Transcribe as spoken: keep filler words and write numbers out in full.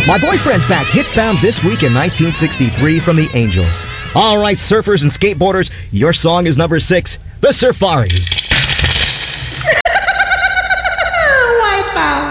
My Boyfriend's Back hit bound this week in nineteen sixty-three from the Angels. All right, surfers and skateboarders, your song is number six, The Surfaris.